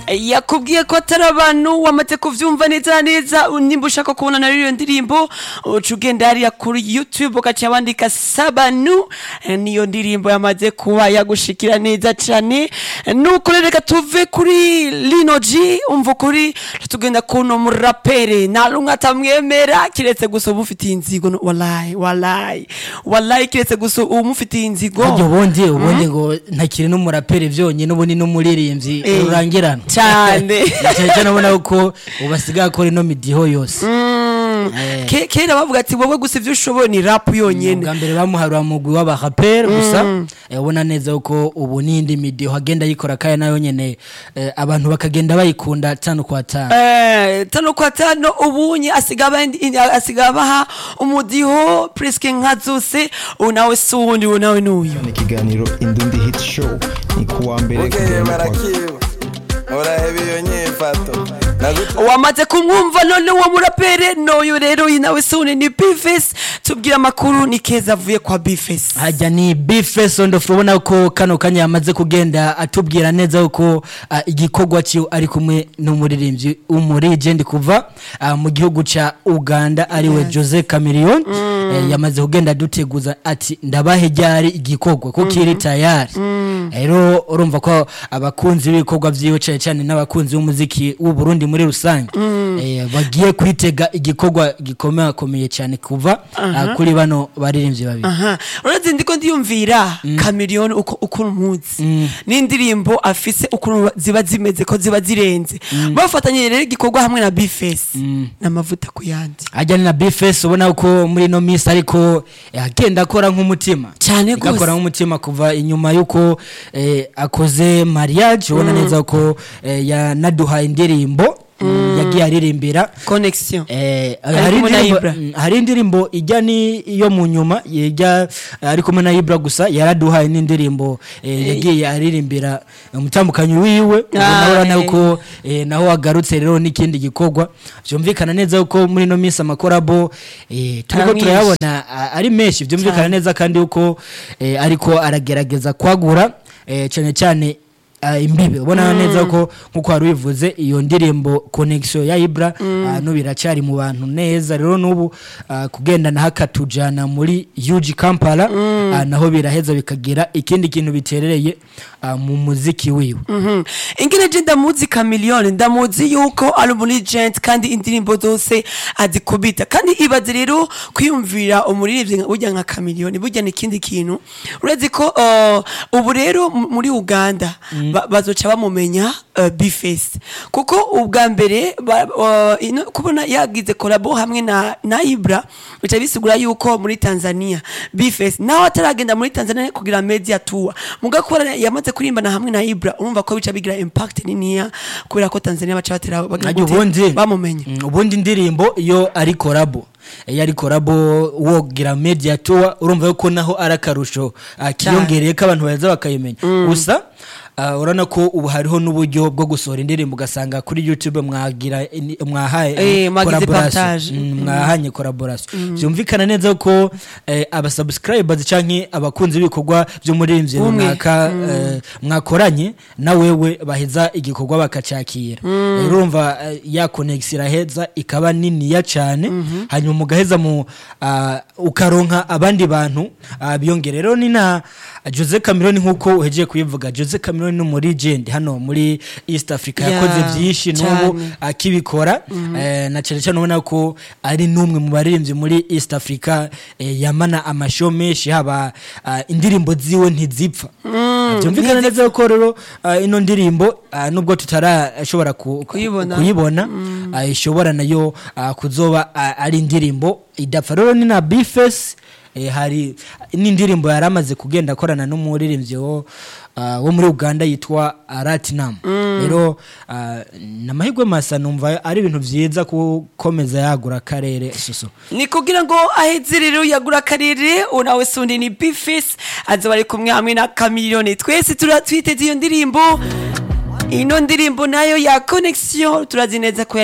yakubwiye ko atari abantu wamaze kuvyumva neza neza nimba ushaka kubona na iyo ndirimbo uca ugenda hariya kuri YouTube ugaca wandika Sabanu niyo ndirimbo yamaze kuba yagushikira neza cane nuko reka tuve kuri Lino G umva kuri tugenda kuno murapere nalunga atamwemera kiretse gusa umufitiye inzigo wallahi kiretse gusa umufitiye inzigo ajyo ubundi ngo ntakiri n'umurapere vyonye n'ubuni n'umuririmbyi urangirana cyane cyane nabona uko ubasiga akora no midiho yose kera bavuga ati wowe gusa ivyo ushoboye ni rap yonyene bwa mbere bamuharura mugwi w'abarapere gusa ubona neza uko ubu nindi midiho agenda yikora kaya nayo nyene abantu bakagenda bayikunda tano kwa tano ubunye asigabaha umudiho presque nka zose unawe sundi unawe nuyu ni kiganiro Indundi Hit Show ni kuwa mbere kugera Orahebiyo nyifato wamaze kumwumva none wo murapere noyo rero inawe sune ni Bface tubwira makuru ni keza avuye kwa Bface hajya ni Bface ndo ubona ko kano kanya yamaze kugenda atubwira neza uko igikorwa cyo ari kumwe n'umuririmbyi umurigend kuva mu gihugu ca Uganda ari we Jose Chameleone yamaze kugenda duteguza ati ndabahe ryari igikorwa ko kiri tayari rero urumva ko abakunzi b'ibikorwa vyiwe cyane n'abakunzi b'umuziki w'u Burundi muri rusange bagiye kwitega igikorwa gikomeye cyane kuva kuri bano baririmbyi babiri urazi ndiko ndiyumvira Chameleone uko muzi n'indirimbo afise ukuntu ziba zimeze ko ziba zirenze bafatanye rero igikorwa hamwe na Bface n'amavuta kuyandi ajyana na Bface ubona uko muri no miss ariko agenda akora nk'umutima cyane gose akora nk'umutima kuva inyuma yuko akoze mariage ubona neza uko yanaduha indirimbo yagiye aririmbira connection hari indirimbo ijya ni iyo mu nyuma yajya ariko na Ibra gusa yaraduhaye n'indirimbo yagiye aririmbira umutambukanyi wiwe naho uko naho agarutse rero n'ikindi gikorwa byumvikana neza uko muri no miss amakorabo turiko turayabona ari menshi byumvikana neza kandi uko ariko aragerageza kwagura cyane imbibe ubona neza ko nkuko hari bivuze iyo ndirimbo connection ya Ibra no biracari mu bantu neza rero nubu kugenda na hakatujana muri UG Kampala naho biraheza bikagira ikindi kintu biterereye mu muziki wiwe ingene je ndamuzi Chameleone ndamuzi yuko ari umurigent kandi indirimbo zose azikubita kandi ibaze rero kwiyumvira umuririmbyi burya nka Chameleone burya n'ikindi kintu uretse ko ubu rero muri Uganda bazoca bamumenya Bface kuko ubwa mbere kubona yagize collabo hamwe na Ibra bica bisigura yuko muri Tanzania Bface naho ataragenda muri Tanzania kugira media tour mugakora yamaze kurimbana hamwe na Ibra urumva ko bica bigira impact niniya kubera ko Tanzania baca batera bamumenya ubundi ndirimbo iyo ari collabo yari korabo wogira media tour urumva yuko naho arakarusho kiyongereye ko abantu baza bakayimenya gusa urana ko ubu hariho n'uburyo bwo gusohora indirimbo ugasanga kuri YouTube mwahanye collaboration byumvikana neza ko abasubscribers canke abakunzi b'ibikorwa byo muri imvye runaka mwakoranye na wewe baheza igikorwa bakacakira urumva ya connection iraheza ikaba nini ya cyane hanyuma mugaheza mu ukaronka abandi bantu biyongerero ni na Jose Chameleone nkuko uhejeje kuyivuga Jose Chameleone no muri legend hano muri East Africa yakoze byinshi n'ubu akibikora na cyane ubona ko ari numwe mu baririmbyi muri East Africa yamana amashow menshi haba indirimbo ziwe ntizipfa byumvikana neza ko rero ino ndirimbo nubwo tutarashobora kuyibona ishobora nayo kuzoba ari indirimbo idapfa rero ni na Bface hari n'indirimbo yaramaze kugenda akorana n'umuririmbyi wo muri Uganda yitwa Platinum rero namahigwe masa numva ari ibintu vyiza kukomeza yagura karere suso ni kugira ngo aheze rero yagura karere unawe sundi ni Bface azabari kumwe hamwe na Chameleone twese turatwiteze iyo ndirimbo ino ndirimbo nayo ya connection turazineza ko